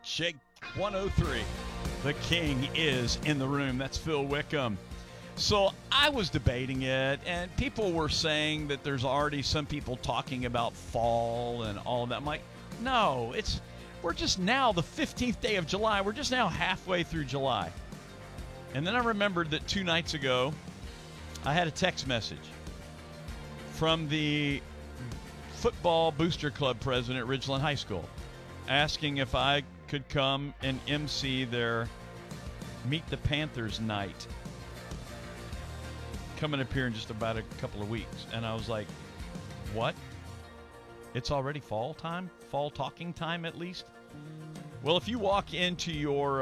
Shake 103. The king is in the room. That's Phil Wickham. So I was debating it, and people were saying that there's already some people talking about fall and all of that. I'm like, no, we're just now the 15th day of July. We're just now halfway through July. And then I remembered that 2 nights ago, I had a text message from the football booster club president at Ridgeland High School asking if I could come and MC their Meet the Panthers night coming up here in just about a couple of weeks. And I was like, what? It's already fall time? Fall talking time, at least? Well, if you walk into your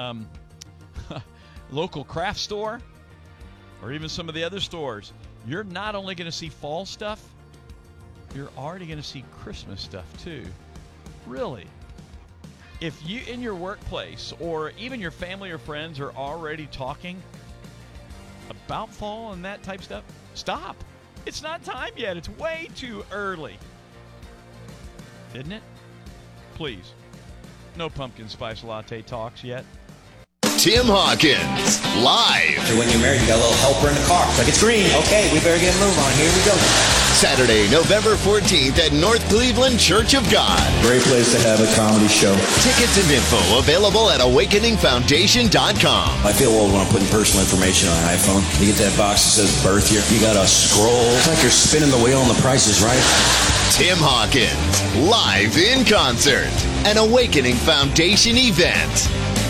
local craft store or even some of the other stores, you're not only going to see fall stuff, you're already going to see Christmas stuff too. Really. If you in your workplace or even your family or friends are already talking about fall and that type stuff, stop. It's not time yet. It's way too early. Isn't it? Please. No pumpkin spice latte talks yet. Tim Hawkins, live. When you're married, you got a little helper in the car. Like, it's green. Okay, we better get a move on. Here we go. Saturday, November 14th at North Cleveland Church of God. Great place to have a comedy show. Tickets and info available at awakeningfoundation.com. I feel old when I'm putting personal information on an iPhone. You get that box that says birth year. You got to scroll. It's like you're spinning the wheel and the price is right. Tim Hawkins, live in concert. An Awakening Foundation event.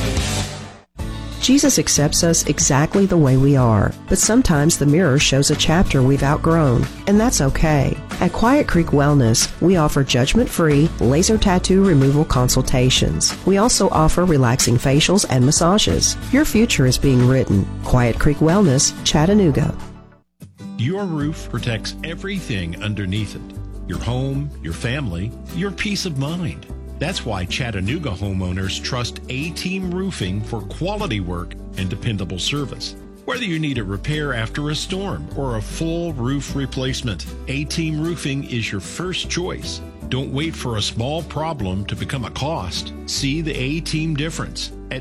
Jesus accepts us exactly the way we are, but sometimes the mirror shows a chapter we've outgrown, and that's okay. At Quiet Creek Wellness, we offer judgment-free laser tattoo removal consultations. We also offer relaxing facials and massages. Your future is being written. Quiet Creek Wellness, Chattanooga. Your roof protects everything underneath it. Your home, your family, your peace of mind. That's why Chattanooga homeowners trust A-Team Roofing for quality work and dependable service. Whether you need a repair after a storm or a full roof replacement, A-Team Roofing is your first choice. Don't wait for a small problem to become a cost. See the A-Team difference at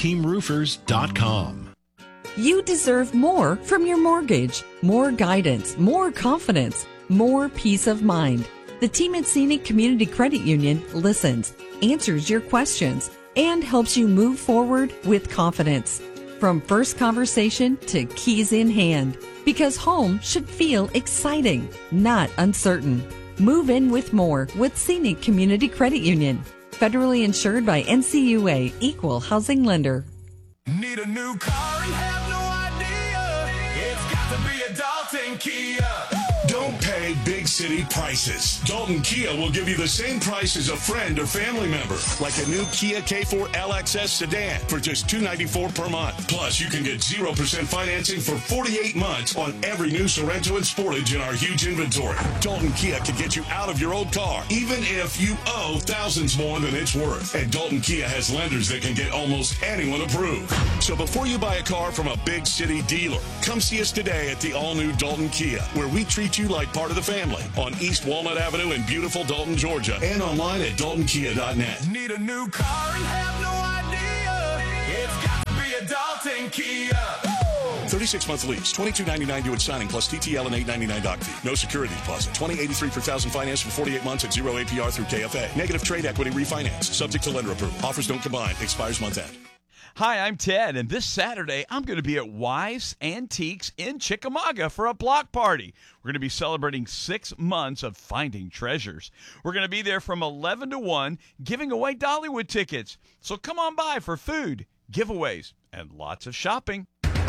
ateamroofers.com. You deserve more from your mortgage. More guidance, more confidence, more peace of mind. The team at Scenic Community Credit Union listens, answers your questions, and helps you move forward with confidence. From first conversation to keys in hand, because home should feel exciting, not uncertain. Move in with more with Scenic Community Credit Union. Federally insured by NCUA, Equal Housing Lender. Need a new car and have no idea? It's got to be a Dalton Kia. Don't pay big city prices. Dalton Kia will give you the same price as a friend or family member, like a new Kia K4 LXS sedan for just $294 per month. Plus, you can get 0% financing for 48 months on every new Sorento and Sportage in our huge inventory. Dalton Kia can get you out of your old car, even if you owe thousands more than it's worth. And Dalton Kia has lenders that can get almost anyone approved. So before you buy a car from a big city dealer, come see us today at the all-new Dalton Kia, where we treat you like part of the family on East Walnut Avenue in beautiful Dalton, Georgia, and online at daltonkia.net. Need a new car and have no idea? It's got to be a Dalton Kia. 36-month lease, $22.99 due at signing, plus TTL and $8.99 doc fee. No security deposit. $20.83 per thousand finance for 48 months at 0 APR through KFA. Negative trade equity refinance. Subject to lender approval. Offers don't combine. Expires month end. Hi, I'm Ted, and this Saturday, I'm going to be at Wise Antiques in Chickamauga for a block party. We're going to be celebrating 6 months of finding treasures. We're going to be there from 11 to 1, giving away Dollywood tickets. So come on by for food, giveaways, and lots of shopping.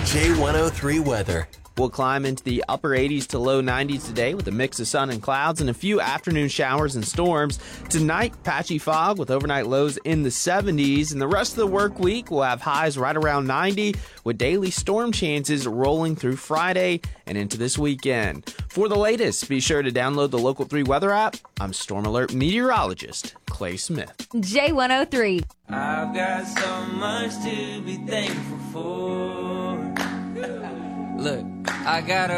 J103 weather. We'll climb into the upper 80s to low 90s today with a mix of sun and clouds and a few afternoon showers and storms. Tonight, patchy fog with overnight lows in the 70s. And the rest of the work week, we'll have highs right around 90 with daily storm chances rolling through Friday and into this weekend. For the latest, be sure to download the Local 3 weather app. I'm Storm Alert meteorologist Clay Smith. J103. I've got so much to be thankful for. Look, I got a